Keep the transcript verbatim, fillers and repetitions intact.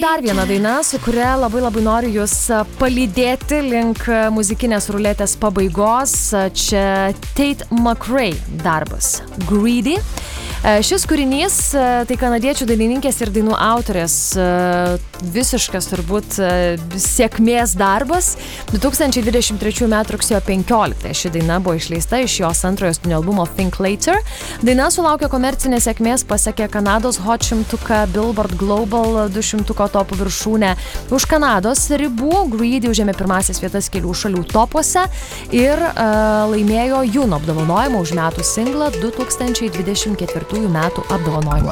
dar viena daina, su kuria labai labai noriu jūs palydėti link muzikinės ruletės pabaigos. Čia Tate McRae darbas Greedy. Šis kūrinys tai kanadiečių dainininkės ir dainų autorės visiškas turbūt sėkmės darbas. du tūkstančiai dvidešimt trečiųjų metų rugsėjo penkioliktąją ši daina buvo išleista iš jos antrojo studijinio albumo Think Later. Daina sulaukė komercinės sėkmės, pasiekė Kanados Hot šimtuką, Billboard Global du šimtuko topų viršūnę. Už Kanados ribų Greedy užėmė pirmąsias vietas kelių šalių topuose ir uh, laimėjo Juno apdovanojimą už metų singlą du tūkstančiai dvidešimt ketvirtųjų metų apdovanojimą.